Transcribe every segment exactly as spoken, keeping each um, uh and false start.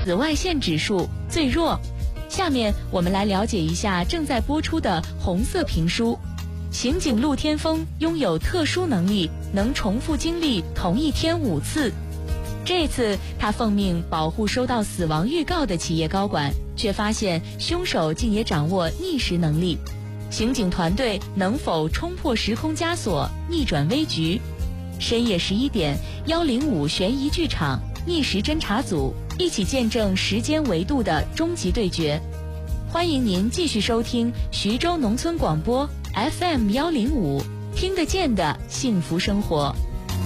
紫外线指数最弱。下面我们来了解一下正在播出的红色评书。刑警陆天峰拥有特殊能力，能重复经历同一天五次。这次他奉命保护收到死亡预告的企业高管，却发现凶手竟也掌握逆时能力。刑警团队能否冲破时空枷锁，逆转危局？深夜十一点，幺零五悬疑剧场逆时侦查组一起见证时间维度的终极对决。欢迎您继续收听徐州农村广播 F M 幺零五，听得见的幸福生活。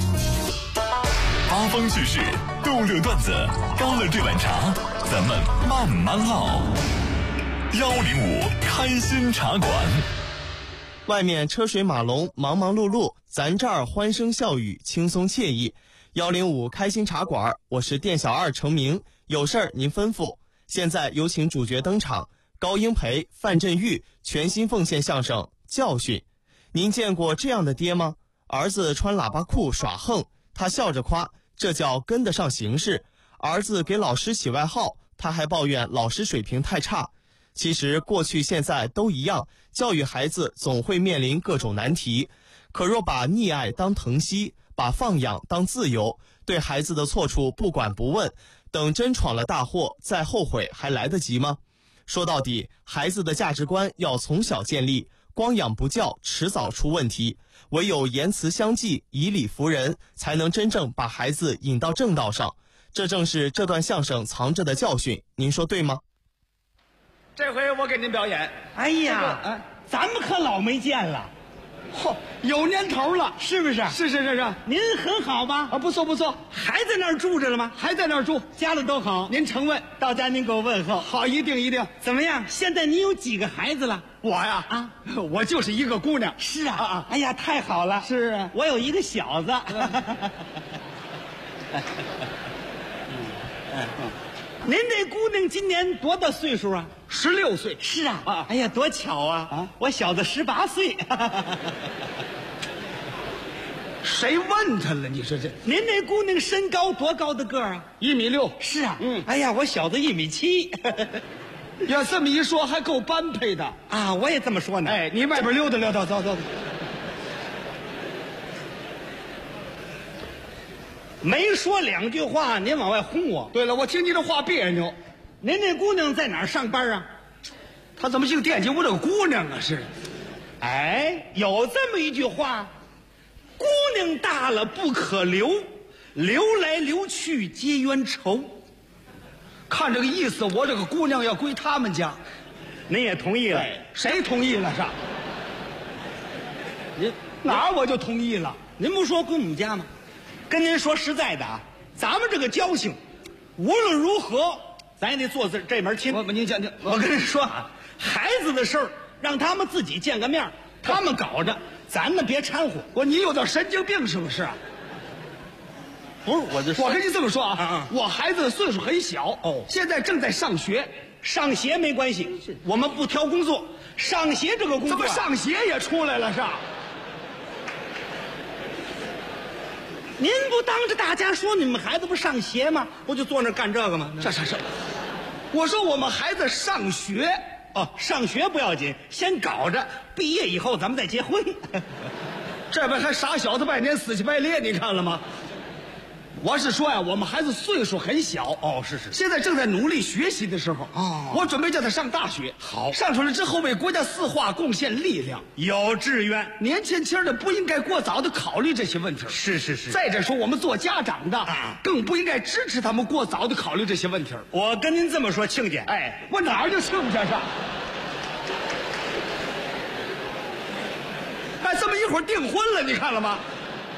八方趣事，逗乐段子，干了这碗茶，咱们慢慢唠。幺零五开心茶馆。 外面车水马龙，忙忙碌碌，咱这儿欢声笑语，轻松惬意。幺零五开心茶馆，我是店小二程明，有事儿您吩咐。现在有请主角登场，高英培、范振钰全新奉献相声《教训》。您见过这样的爹吗？儿子穿喇叭裤耍横，他笑着夸，这叫跟得上形势。儿子给老师起外号，他还抱怨老师水平太差。其实过去现在都一样，教育孩子总会面临各种难题。可若把溺爱当疼惜，把放养当自由，对孩子的错处不管不问，等真闯了大祸，再后悔还来得及吗？说到底，孩子的价值观要从小建立，光养不教迟早出问题。唯有言辞相济，以理服人，才能真正把孩子引到正道上。这正是这段相声藏着的教训，您说对吗？ 这回我给您表演。 哎呀， 哎， 咱们可老没见了， 嚯，有年头了， 是不是？ 是是是是。 您很好吧？ 啊，不错不错， 还在那儿住着了吗？ 还在那儿住， 家里都好。 您承问， 到家您给我问候。 好，一定一定。 怎么样？现在您有几个孩子了？ 我呀， 啊， 我就是一个姑娘。 是啊， 啊啊哎呀，太好了。 是啊， 我有一个小子。您这姑娘今年多大岁数啊？ 十六岁。 是啊， 啊哎呀，多巧啊！ 啊， 我小子十八岁。 谁问他了？你说这您这姑娘身高多高的个儿啊？ 一米六。 是啊， 嗯， 哎呀，我小子一米七。 要这么一说，还够般配的啊！我也这么说呢。 哎，你外边溜达溜达，走走走。 没说两句话，您往外轰我。 对了，我听你这话别扭。 您这姑娘在哪儿上班啊？ 她怎么净惦记我这个姑娘啊？是。 哎，有这么一句话，姑娘大了不可留，留来留去结冤仇。 看这个意思，我这个姑娘要归他们家。 您也同意了？ 谁同意了？是？ 您哪儿我就同意了？ 您不说归我们家吗？跟您说实在的啊，咱们这个交情，无论如何，咱也得做这这门亲。 我您讲讲， 我跟您说啊，孩子的事儿让他们自己见个面，他们搞着，咱们别掺和。 我你有点神经病是不是？ 不是，我就说我跟你这么说啊， 啊我孩子岁数很小哦， 现在正在上学， 上学没关系，我们不挑工作，上学这个工作， 怎么上学也出来了是吧？ 您不当着大家说你们孩子不上学吗？不就坐那干这个吗？ 这这这，我说我们孩子上学哦，上学不要紧，先搞着，毕业以后咱们再结婚。 这回还傻小子拜年死乞白咧，你看了吗？我是说呀，我们孩子岁数很小哦，是是， 现在正在努力学习的时候哦， 我准备叫他上大学。 好， 上出来之后为国家四化贡献力量， 有志愿。 年轻轻的不应该过早的考虑这些问题。 是是是。 再者说，我们做家长的啊， 更不应该支持他们过早的考虑这些问题。 我跟您这么说，亲家， 哎，我哪儿就亲家上？哎，这么一会儿订婚了，你看了吗？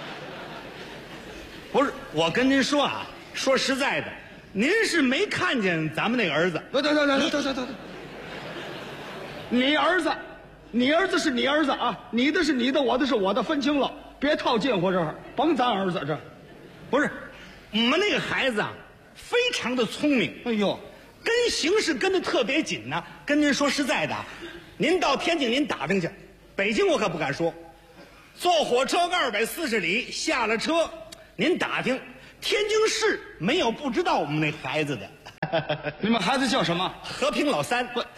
不是，我跟您说啊，说实在的，您是没看见咱们那个儿子。 等等等等等等等，你儿子，你儿子是你儿子啊，你的是你的，我的是我的，分清了，别套近乎这儿，甭咱儿子这。 不是，我们那个孩子啊，非常的聪明。 哎呦， 跟形势跟得特别紧呢。跟您说实在的，您到天津您打听去，北京我可不敢说。坐火车二百四十里，下了车，您打听天津市没有不知道我们那孩子的。 你们孩子叫什么？ 和平老三。 不，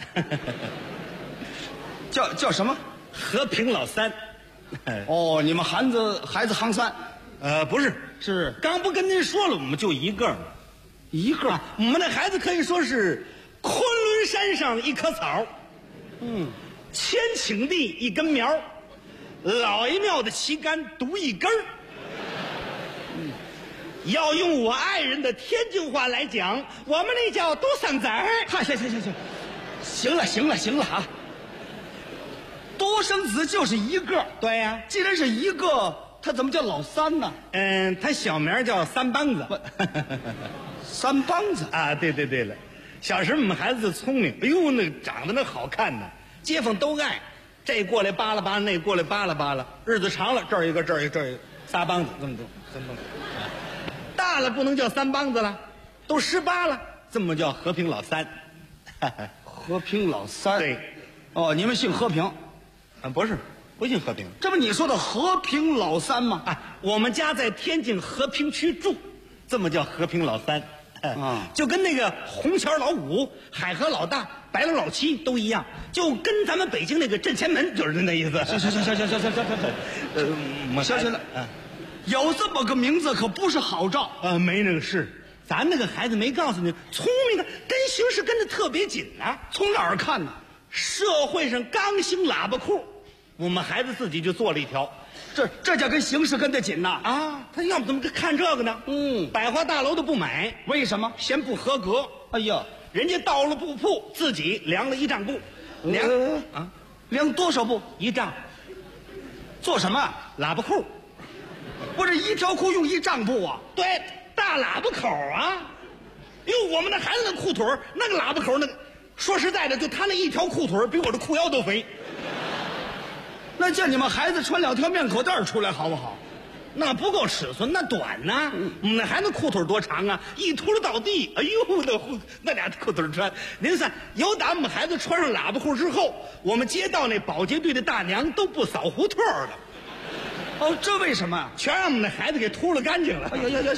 叫叫什么？ 和平老三。 哦，你们孩子孩子行三， 呃，不是， 是刚不跟您说了，我们就一个， 一个。 啊、我们的孩子可以说是昆仑山上一棵草， 嗯， 千顷地一根苗，老爷庙的旗杆独一根儿。嗯，要用我爱人的天津话来讲，我们那叫独生子儿。 嗨，行行行行，行了行了行了啊！独生子就是一个， 对呀、 既然是一个，他怎么叫老三呢？ 嗯，他小名叫三帮子。 三帮子啊，对对对了，小时候我们孩子聪明，哎呦，那长得那好看呢，街坊都爱，这过来扒拉扒拉，那过来扒拉扒拉，日子长了，这儿一个，这儿一个，这儿一个，仨帮子，这么多，三帮子。大了不能叫三帮子了，都十八了，这么叫和平老三。 和平老三。 对， 哦，你们姓和平？ 啊，不是，不姓和平。 这不你说的和平老三吗？ 啊，我们家在天津和平区住，这么叫和平老三。 啊， 就跟那个红桥老五、海河老大、白龙老七都一样，就跟咱们北京那个镇前门就是那意思。 行行行行行行行行行， 呃，我行行了， 嗯， 有这么个名字可不是好兆。 呃，没那个事，咱那个孩子没告诉你，聪明啊，跟形势跟得特别紧啊。 从哪儿看呢？ 社会上刚兴喇叭裤，我们孩子自己就做了一条。 这这叫跟形势跟得紧呐！ 啊，他要不怎么看这个呢？ 嗯， 百货大楼都不买， 为什么？ 嫌不合格。 哎呀， 人家到了布铺，自己量了一丈布，量、 呃啊， 量多少布？ 一丈， 做什么？ 喇叭裤。 不是一条裤用一丈布啊？ 对，大喇叭口啊！哟，我们那孩子那裤腿那个喇叭口，那个说实在的，就他那一条裤腿比我的裤腰都肥。 那叫你们孩子穿两条面口袋出来好不好？ 那不够尺寸，那短呢、啊？我们那孩子裤腿多长啊？一秃噜到地，哎呦，那裤那俩裤腿穿。您算，有打我们孩子穿上喇叭裤之后，我们街道那保洁队的大娘都不扫胡同了。 哦，这为什么呀？ 全让我们那孩子给秃噜干净了。 哎呀呀呀！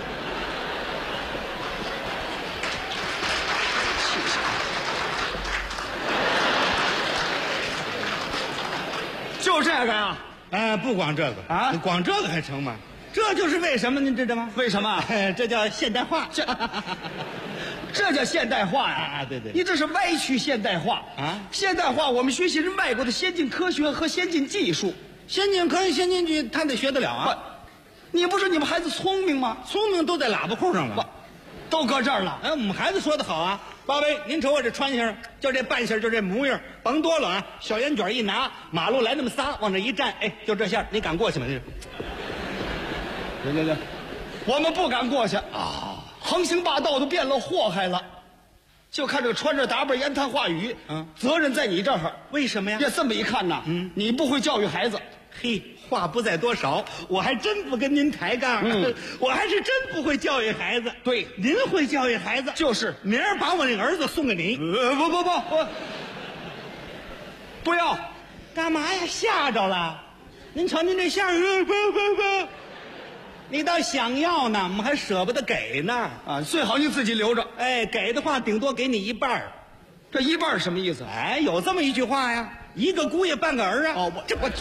就这个呀？ 啊，不光这个啊， 光这个还成吗？这就是为什么您知道吗？ 为什么？ 这叫现代化。 这这叫现代化呀！ 啊，对对， 你这是歪曲现代化啊！ 现代化，我们学习是外国的先进科学和先进技术， 先进科学、先进技术，他得学得了啊！ 你不是你们孩子聪明吗？ 聪明都在喇叭裤上了， 都搁这儿了。 哎，我们孩子说的好啊，宝贝，您瞅我这穿相，就这扮相，就这模样，甭多了啊！小烟卷一拿，马路来那么仨，往这一站，哎，就这下，你敢过去吗？ 行行行，我们不敢过去啊！横行霸道都变了祸害了，就看这个穿着打扮、言谈话语， 嗯， 责任在你这儿。 为什么呀？ 要这么一看呐，嗯，你不会教育孩子。 嘿，话不在多少，我还真不跟您抬杠， 嗯， 我还是真不会教育孩子。 对， 您会教育孩子， 就是明儿把我那个儿子送给您。 呃，不不不，我不要， 干嘛呀？吓着了？您瞧您这相，呃不不不，你倒想要呢，我们还舍不得给呢。 啊，最好你自己留着。 哎，给的话顶多给你一半儿。 这一半是什么意思？ 哎，有这么一句话呀，一个姑爷半个儿啊。 哦，我这我。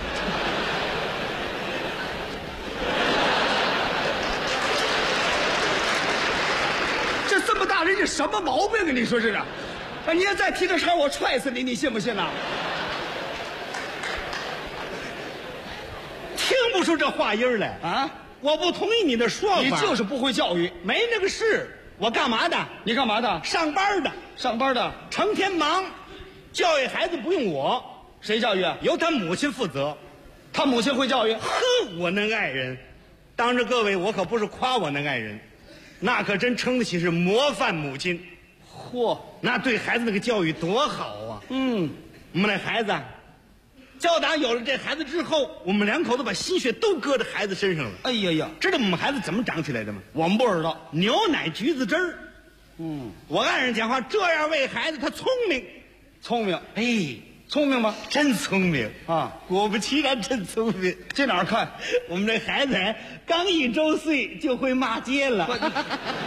这这么大人，这什么毛病啊？你说这是？啊，你要再提这茬，我踹死你，你信不信呐？ 听不出这话音来啊！ 我不同意你的说法。 你就是不会教育， 没那个事。我干嘛的？ 你干嘛的？ 上班的， 上班的， 成天忙，教育孩子不用我， 谁教育啊？ 由他母亲负责。 他母亲会教育。 呵，我那爱人，当着各位，我可不是夸我那爱人，那可真称得起是模范母亲。 嚯， 那对孩子那个教育多好啊！ 嗯， 我们那孩子，教打有了这孩子之后，我们两口子把心血都搁在孩子身上了。 哎呀呀， 知道我们孩子怎么长起来的吗？ 我们不知道。 牛奶橘子汁儿。 嗯， 我爱人讲话这样喂孩子，他聪明， 聪明。 哎， 聪明吗？ 真聪明啊！ 果不其然，真聪明。 这哪儿看？ 我们这孩子刚一周岁就会骂街了。